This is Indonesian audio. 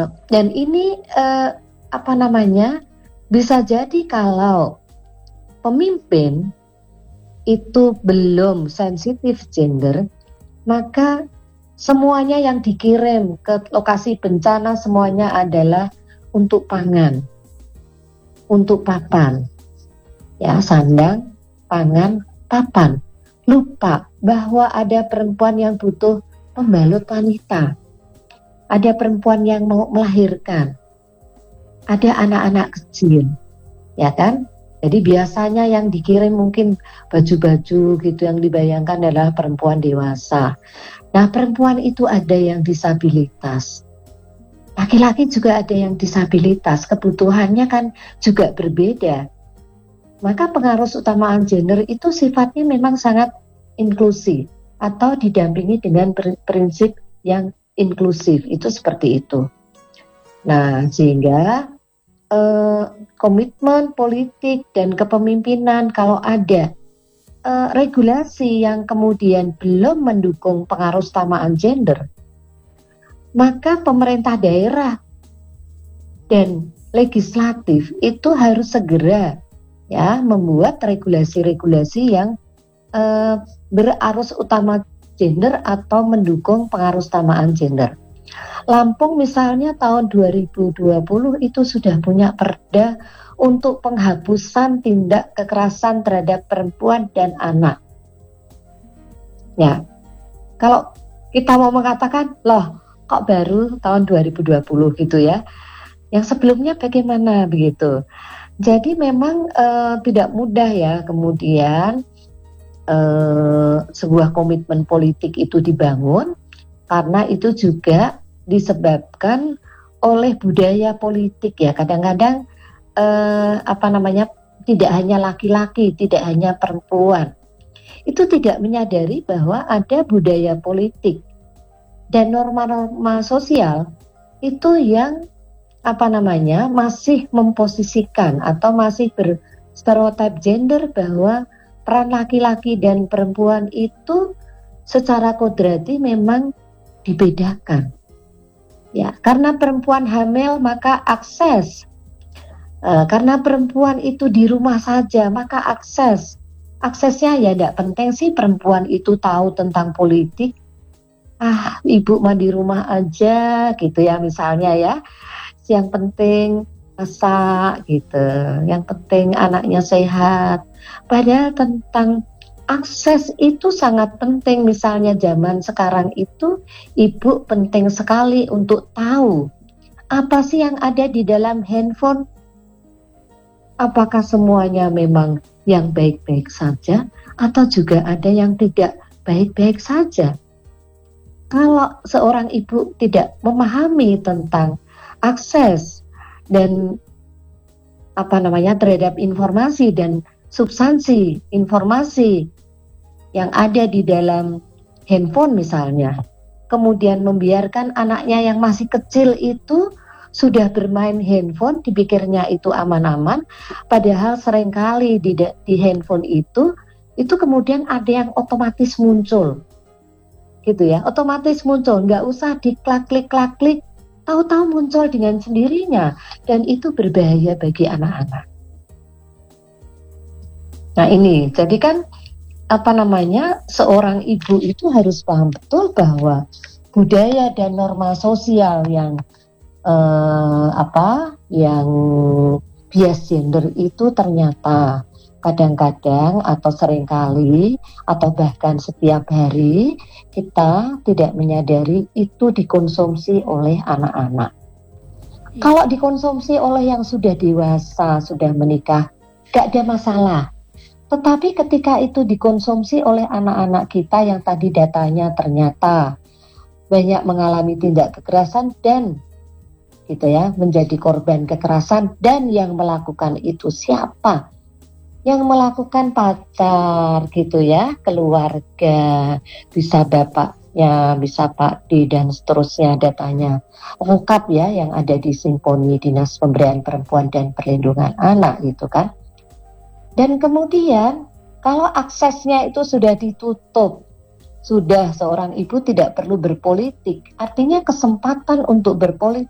Dan ini bisa jadi kalau pemimpin itu belum sensitif gender, maka semuanya yang dikirim ke lokasi bencana semuanya adalah untuk pangan, untuk papan, ya, sandang, pangan, papan. Lupa bahwa ada perempuan yang butuh pembalut wanita, ada perempuan yang mau melahirkan, ada anak-anak kecil, ya kan? Jadi biasanya yang dikirim mungkin baju-baju gitu, yang dibayangkan adalah perempuan dewasa. Nah, perempuan itu ada yang disabilitas. Laki-laki juga ada yang disabilitas, kebutuhannya kan juga berbeda. Maka pengaruh utamaan gender itu sifatnya memang sangat inklusif atau didampingi dengan prinsip yang inklusif, itu seperti itu. Nah, sehingga komitmen politik dan kepemimpinan, kalau ada regulasi yang kemudian belum mendukung pengaruh utamaan gender, maka pemerintah daerah dan legislatif itu harus segera, ya, membuat regulasi-regulasi yang berarus utama gender atau mendukung pengaruh utamaan gender. Lampung misalnya tahun 2020 itu sudah punya perda untuk penghapusan tindak kekerasan terhadap perempuan dan anak. Ya, kalau kita mau mengatakan, loh kok baru tahun 2020 gitu ya, yang sebelumnya bagaimana begitu. Jadi memang tidak mudah ya kemudian sebuah komitmen politik itu dibangun, karena itu juga disebabkan oleh budaya politik ya. Kadang-kadang tidak hanya laki-laki, tidak hanya perempuan, itu tidak menyadari bahwa ada budaya politik dan norma-norma sosial itu yang masih memposisikan atau masih berstereotip gender bahwa peran laki-laki dan perempuan itu secara kodrati memang dibedakan. Ya, karena perempuan hamil maka akses, karena perempuan itu di rumah saja maka aksesnya ya tidak penting sih perempuan itu tahu tentang politik. Ibu mah di rumah aja gitu ya misalnya ya. Yang penting masak gitu, yang penting anaknya sehat. Padahal tentang akses itu sangat penting. Misalnya zaman sekarang itu ibu penting sekali untuk tahu apa sih yang ada di dalam handphone. Apakah semuanya memang yang baik-baik saja atau juga ada yang tidak baik-baik saja. Kalau seorang ibu tidak memahami tentang akses dan terhadap informasi dan substansi informasi yang ada di dalam handphone misalnya, kemudian membiarkan anaknya yang masih kecil itu sudah bermain handphone, dipikirnya itu aman-aman, padahal seringkali di handphone itu kemudian ada yang otomatis muncul, gitu ya, otomatis muncul, nggak usah diklik-klik, tahu-tahu muncul dengan sendirinya, dan itu berbahaya bagi anak-anak. Nah ini, jadi kan seorang ibu itu harus paham betul bahwa budaya dan norma sosial yang bias gender itu ternyata kadang-kadang atau seringkali atau bahkan setiap hari kita tidak menyadari itu dikonsumsi oleh anak-anak. Kalau dikonsumsi oleh yang sudah dewasa, sudah menikah, gak ada masalah. Tetapi ketika itu dikonsumsi oleh anak-anak kita yang tadi datanya ternyata banyak mengalami tindak kekerasan dan menjadi korban kekerasan, dan yang melakukan itu siapa? Yang melakukan pacar gitu ya, keluarga, bisa bapaknya, bisa Pak D dan seterusnya, datanya lengkap ya yang ada di Simponi Dinas Pemberdayaan Perempuan dan Perlindungan Anak gitu kan. Dan kemudian kalau aksesnya itu sudah ditutup, sudah seorang ibu tidak perlu berpolitik, artinya kesempatan untuk berpolitik